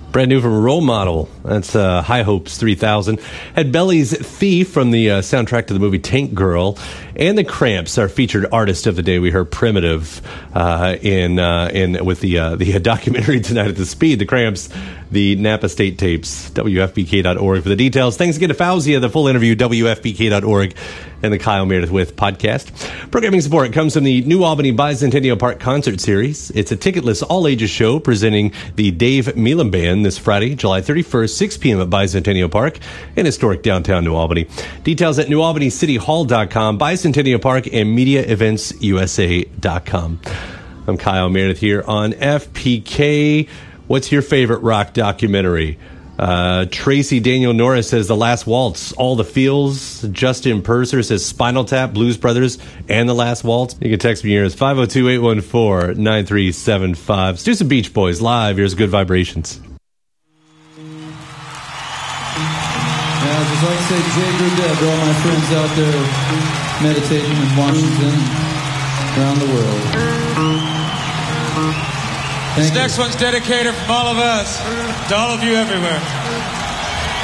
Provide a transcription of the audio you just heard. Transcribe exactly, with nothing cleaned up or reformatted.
Brand new from Role Model. That's uh, High Hopes three thousand. Had Belly's Thief from the uh, soundtrack to the movie Tank Girl. And the Cramps, our featured artist of the day. We heard Primitive uh, in uh, in with the uh, the documentary Tonight at the Speed. The Cramps, the Napa State tapes. W F P K dot org for the details. Thanks again to Fauzia. The full interview, W F P K dot org. And the Kyle Meredith with podcast. Programming support comes from the New Albany Bicentennial Park Concert Series. It's a ticketless all-ages show presenting the Dave Meelan Band this Friday, July thirty-first, six p.m. at Bicentennial Park in historic downtown New Albany. Details at new albany city hall dot com, Bicentennial Park, and media events u s a dot com. I'm Kyle Meredith here on F P K. What's your favorite rock documentary? Uh, Tracy Daniel Norris says The Last Waltz, All the Feels. Justin Purser says Spinal Tap, Blues Brothers, and The Last Waltz. You can text me here. It's five oh two, eight one four, nine three seven five. Let's do some Beach Boys live. Here's Good Vibrations. Yeah, I'd just like to say Jay Goodell to all my friends out there meditating in Washington, around the world. Thank this you. Next one's dedicated from all of us to all of you everywhere.